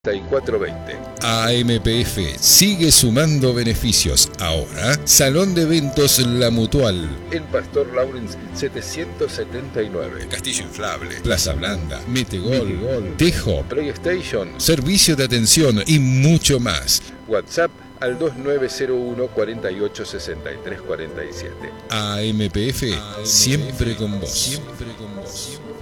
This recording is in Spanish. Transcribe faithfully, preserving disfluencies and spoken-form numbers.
cuatro veinte. A M P F sigue sumando beneficios. Ahora, Salón de Eventos La Mutual. En Pastor Lawrence setecientos setenta y nueve. Castillo inflable, Plaza Blanda, Metegol, Metegol, Tejo, PlayStation, servicio de atención y mucho más. WhatsApp al dos nueve cero uno, cuatro ocho, seis tres cuatro siete. A M P F, siempre con vos. Siempre con vos.